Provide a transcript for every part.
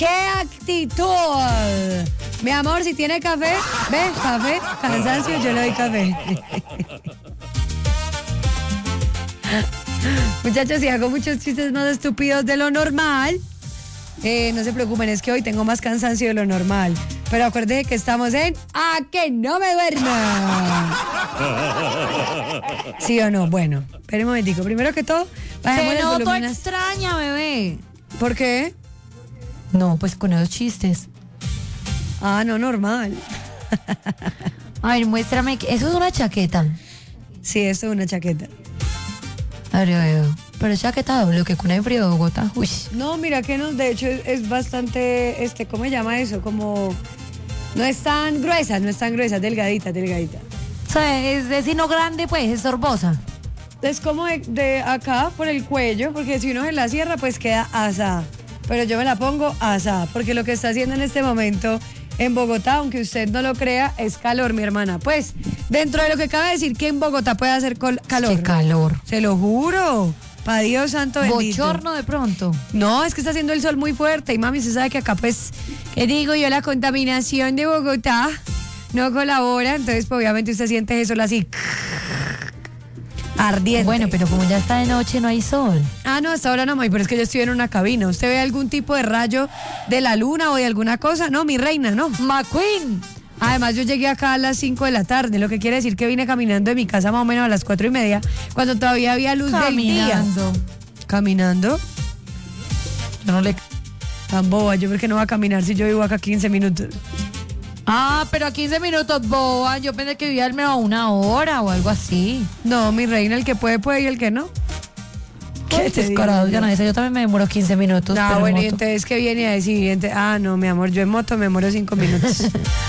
¡Qué actitud! Mi amor, si tiene café, ve, café, cansancio, yo le doy café. Muchachos, si hago muchos chistes más estúpidos de lo normal, no se preocupen, es que hoy tengo más cansancio de lo normal. Pero acuérdense que estamos en ¡A que no me duerma! ¿Sí o no? Bueno, espera un momentico. Primero que todo, bajemos el volumen. Te noto extraña, bebé. ¿Por qué? No, pues con esos chistes. Ah, no, normal. A ver, muéstrame. Eso es una chaqueta. Sí, esto es una chaqueta. A ver, pero chaqueta doble, que con el frío de Bogotá. Uy. No, mira que no, de hecho es bastante, ¿cómo se llama eso? Como, no es tan gruesa, delgadita. O sea, es de sino grande, pues, es sorbosa. Es como de acá por el cuello, porque si uno se la cierra, pues queda asada. Pero yo me la pongo asada, porque lo que está haciendo en este momento en Bogotá, aunque usted no lo crea, es calor, mi hermana. Pues, dentro de lo que acaba de decir que en Bogotá puede hacer calor. ¡Qué calor! Se lo juro. Pa' Dios santo bendito. Bochorno de pronto. No, es que está haciendo el sol muy fuerte. Y mami, se sabe que acá, pues, ¿qué digo yo? La contaminación de Bogotá no colabora. Entonces, pues, obviamente usted siente eso así ardiente. Bueno, pero como ya está de noche, no hay sol. Ah, no, hasta ahora no, mami, pero es que yo estoy en una cabina. ¿Usted ve algún tipo de rayo de la luna o de alguna cosa? No, mi reina, no. McQueen. Además, yo llegué acá a las 5 de la tarde, lo que quiere decir que vine caminando de mi casa más o menos a las 4:30, cuando todavía había luz del día. ¿Caminando? Yo no le... Tan boba, yo porque no va a caminar si yo vivo acá 15 minutos. Ah, pero a 15 minutos, boba. Yo pensé que vivía al menos a 1 hora o algo así. No, mi reina, el que puede y el que no. ¿Qué descarado? Ya nadie, yo también me demoro 15 minutos. No, pero bueno, y moto. entonces que viene a decir, no, mi amor, yo en moto me demoro 5 minutos.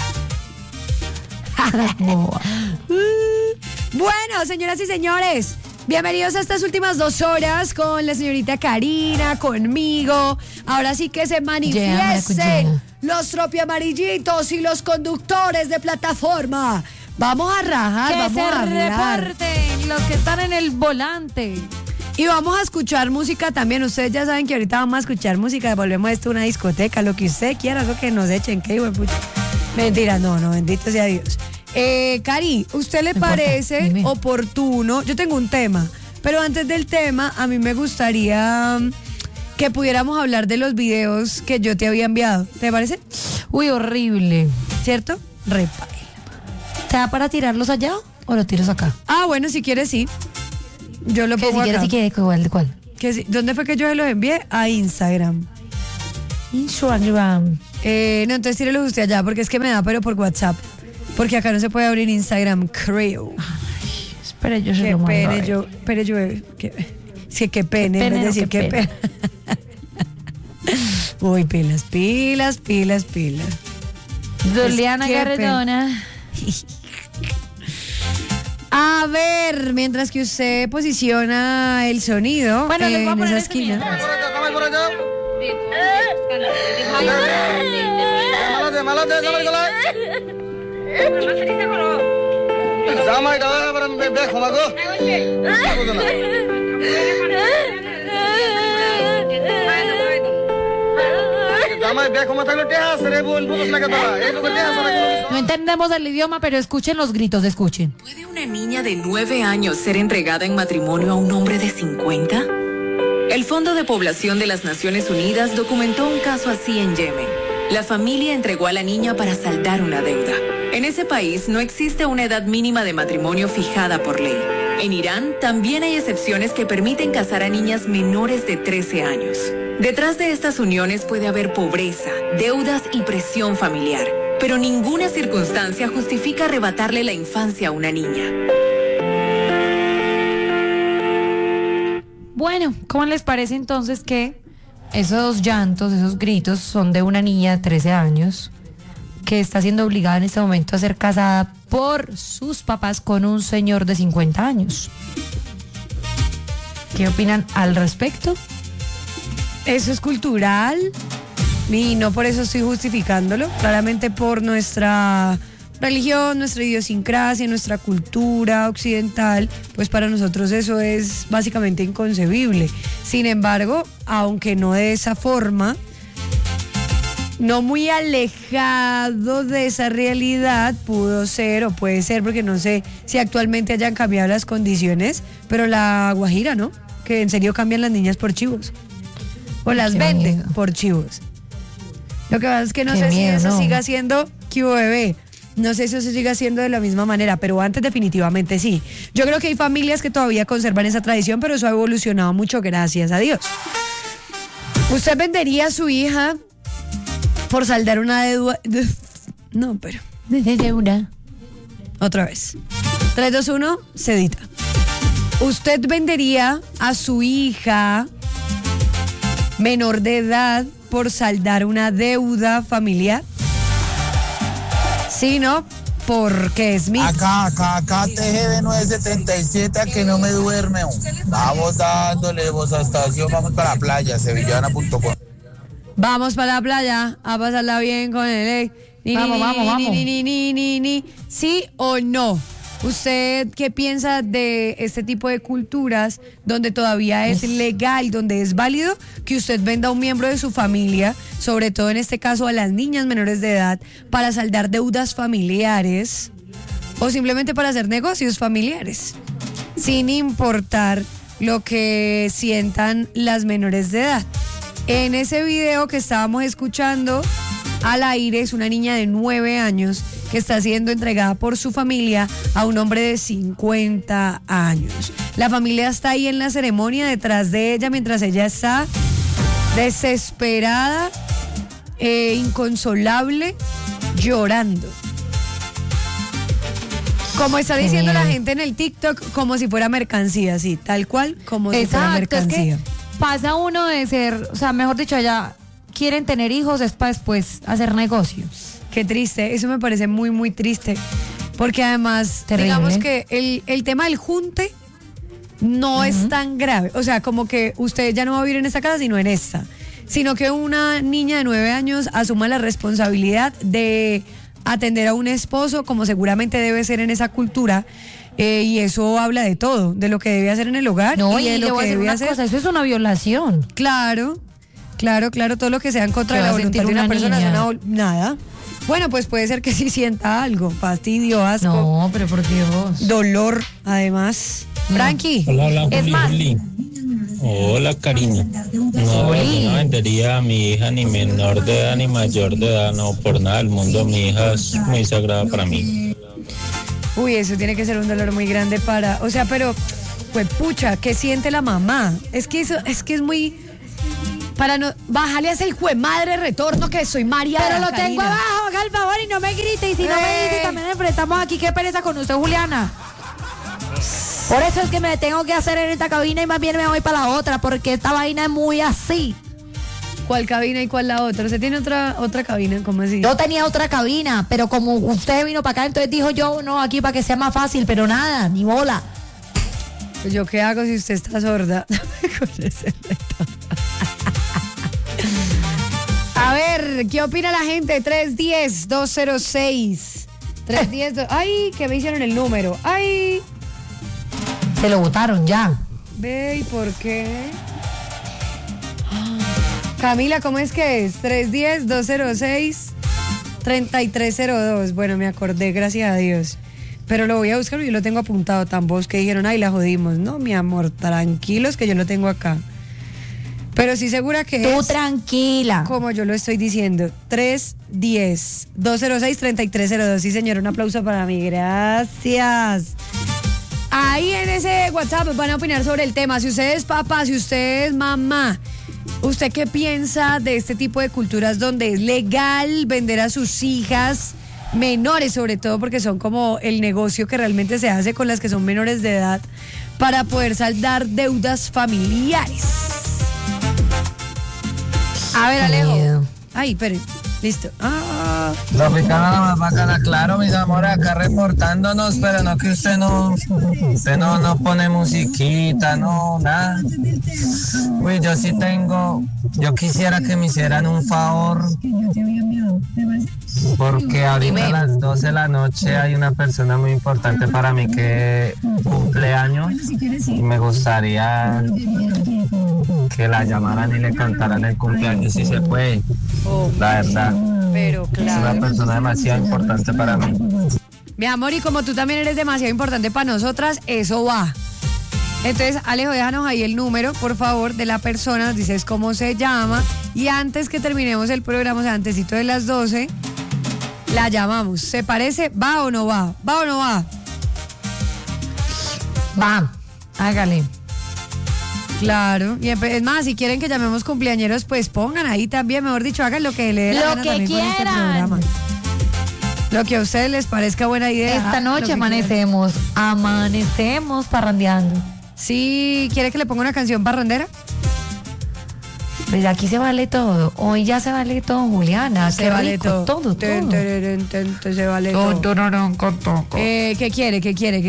Boba. Bueno, señoras y señores, bienvenidos a estas últimas 2 horas con la señorita Karina, conmigo. Ahora sí que se manifiesten los tropiamarillitos y los conductores de plataforma. Vamos a rajar, Que vamos se a hablar. reporten los que están en el volante. Y vamos a escuchar música también. Ustedes ya saben que ahorita vamos a escuchar música. Volvemos a esto una discoteca, lo que usted quiera, eso que nos echen, que hijo de pucha. Mentira, no, bendito sea Dios. Cari, ¿usted le parece Dime. oportuno? Yo tengo un tema, pero antes del tema, a mí me gustaría que pudiéramos hablar de los videos que yo te había enviado. ¿Te parece? Uy, horrible. ¿Cierto? Repaila. ¿Te da para tirarlos allá o los tiras acá? Ah, bueno, si quieres, sí. Yo lo Que pongo si acá. quieres, ¿cuál? Que sí. ¿Dónde fue que yo se los envié? A Instagram. Instagram. No, entonces tírelos usted allá, porque es que me da, pero por WhatsApp. Porque acá no se puede abrir Instagram, creo. Espera, yo se Qué lo mando. pene, qué pene, pene, es decir, no, qué qué pena. Uy, pilas. Juliana Qué Carretona. A ver, mientras que usted posiciona el sonido Bueno, les voy a en poner esa este esquina. No entendemos el idioma, pero escuchen los gritos, escuchen. ¿Puede una niña de 9 años ser entregada en matrimonio a un hombre de 50? El Fondo de Población de las Naciones Unidas documentó un caso así en Yemen. La familia entregó a la niña para saldar una deuda. En ese país no existe una edad mínima de matrimonio fijada por ley. En Irán también hay excepciones que permiten casar a niñas menores de 13 años. Detrás de estas uniones puede haber pobreza, deudas y presión familiar, pero ninguna circunstancia justifica arrebatarle la infancia a una niña. Bueno, ¿cómo les parece entonces que esos llantos, esos gritos son de una niña de 13 años que está siendo obligada en este momento a ser casada por sus papás con un señor de 50 años? ¿Qué opinan al respecto? Eso es cultural y no por eso estoy justificándolo. Claramente por nuestra religión, nuestra idiosincrasia, nuestra cultura occidental, pues para nosotros eso es básicamente inconcebible. Sin embargo, aunque no de esa forma, no muy alejado de esa realidad pudo ser o puede ser, porque no sé si actualmente hayan cambiado las condiciones, pero la Guajira, ¿no? Que en serio cambian las niñas por chivos. O las venden por chivos. Lo que pasa es que no sé si eso siga siendo QBB. No sé si eso siga siendo de la misma manera, pero antes definitivamente sí. Yo creo que hay familias que todavía conservan esa tradición, pero eso ha evolucionado mucho, gracias a Dios. ¿Usted vendería a su hija por saldar una deuda? No, pero... de deuda. Otra vez. 3, 2, 1, se edita. ¿Usted vendería a su hija menor de edad por saldar una deuda familiar? Sí, ¿no? Porque es mi... Acá, TGB 977, a que no me duerme. Vamos dándole voz a estación, vamos para la playa, sevillana.com. Vamos para la playa a pasarla bien con el... Vamos. ¿Sí o no? ¿Usted qué piensa de este tipo de culturas donde todavía es legal, donde es válido que usted venda a un miembro de su familia, sobre todo en este caso a las niñas menores de edad, para saldar deudas familiares o simplemente para hacer negocios familiares, sin importar lo que sientan las menores de edad? En ese video que estábamos escuchando al aire es una niña de 9 años que está siendo entregada por su familia a un hombre de 50 años. La familia está ahí en la ceremonia detrás de ella mientras ella está desesperada, inconsolable, llorando. Como está diciendo la gente en el TikTok, como si fuera mercancía, sí, tal cual, como si fuera mercancía. Es que pasa uno de ser, o sea, mejor dicho, allá quieren tener hijos, es para después hacer negocios. Qué triste, eso me parece muy, muy triste. Porque además, digamos que el tema del junte no es tan grave. O sea, como que usted ya no va a vivir en esta casa, sino en esta. Sino que una niña de 9 años asuma la responsabilidad de atender a un esposo, como seguramente debe ser en esa cultura. Y eso habla de todo, de lo que debe hacer en el hogar y de lo que debe hacer. Eso es una violación. Claro, todo lo que sea en contra de la voluntad de una persona es nada. Bueno, pues puede ser que sí sienta algo, fastidio, asco. No, pero por Dios. Dolor, además. Frankie. Hola, es más. Hola, Karina. No vendería a mi hija ni menor de edad ni mayor de edad, no, por nada del mundo. Mi hija es muy sagrada para mí. Uy, eso tiene que ser un dolor muy grande para... O sea, pero, pues pucha, ¿qué siente la mamá? Es que es muy... Para no... Bájale a ese hijo de madre retorno que soy María. Pero lo tengo abajo, haga el favor y no me grite. Y si no me dice, también enfrentamos aquí. ¿Qué pereza con usted, Juliana? Por eso es que me tengo que hacer en esta cabina y más bien me voy para la otra, porque esta vaina es muy así. ¿Cuál cabina y cuál la otra? ¿Usted tiene otra cabina? ¿Cómo así? Yo tenía otra cabina, pero como usted vino para acá, entonces dijo yo, no, aquí para que sea más fácil, pero nada, ni bola. Pues yo qué hago si usted está sorda. A ver, ¿qué opina la gente? 310-206. 310. Ay, que me hicieron el número. Ay. Se lo votaron ya. Ve, ¿y por qué? Camila, ¿cómo es que es? 310-206-3302. Bueno, me acordé, gracias a Dios. Pero lo voy a buscar y yo lo tengo apuntado. Tan vos que dijeron, ay, la jodimos. No, mi amor, tranquilos que yo lo tengo acá. Pero sí segura que tú tranquila. Como yo lo estoy diciendo. 310-206-3302. Sí, señor, un aplauso para mí. Gracias. Ahí en ese WhatsApp van a opinar sobre el tema. Si usted es papá, si usted es mamá, ¿usted qué piensa de este tipo de culturas donde es legal vender a sus hijas menores, sobre todo porque son como el negocio que realmente se hace con las que son menores de edad para poder saldar deudas familiares? A ver, Alejo. Ay, espere. Listo. Tropicana la más bacana, claro, mis amores, acá reportándonos, pero no que usted no pone musiquita, no, nada. Uy, yo quisiera que me hicieran un favor, porque ahorita a las 12 de la noche hay una persona muy importante para mí que cumple años y me gustaría que la llamaran y le cantaran el cumpleaños si se puede. La verdad. Pero Es una claro. persona demasiado importante para mí. Mi amor, y como tú también eres demasiado importante para nosotras, eso va. Entonces, Alejo, déjanos ahí el número, por favor, de la persona, nos dices cómo se llama, y antes que terminemos el programa, o sea, antesito de las 12, la llamamos. ¿Se parece? ¿Va o no va? ¿Va o no va? Va, hágale. Claro, y es más, si quieren que llamemos cumpleañeros, pues pongan ahí también, mejor dicho, hagan lo que le dé la Lo gana que también con este quieran. programa. Lo que a ustedes les parezca buena idea. Esta lo noche que amanecemos parrandeando. Sí, ¿quiere que le ponga una canción parrandera? Pues aquí se vale todo. Hoy ya se vale todo, Juliana. Se Qué vale rico, todo. Ten, tereren, ten, se vale todo. ¿Qué quiere?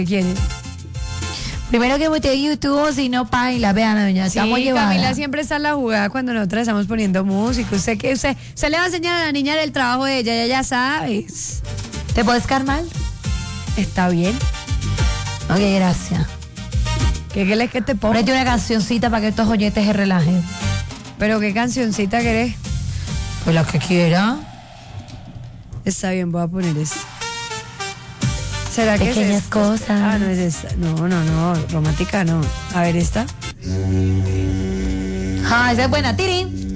Primero que bote YouTube, si no paila, vean, doña, Sí, estamos llevando. Camila siempre está en la jugada cuando nosotros estamos poniendo música. Usted le va a enseñar a la niña el trabajo de ella, ya sabes. ¿Te puedes quedar mal? Está bien. Ok, gracias. ¿Qué quieres que te ponga? Ponete una cancioncita para que estos oyetes se relajen. Pero qué cancioncita querés. Pues la que quiera. Está bien, voy a poner esa. ¿Será que Pequeñas es esta? cosas. Ah, no es esta. No, romántica no. A ver, esta. Ah, esa es buena, Tirín.